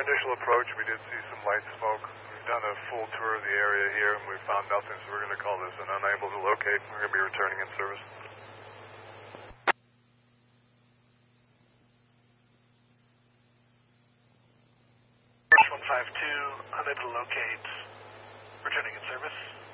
initial approach, we did see some light smoke. We've done a full tour of the area here, and we found nothing, so we're going to call this an unable to locate. We're going to be returning in service. 152, unable to locate, returning in service.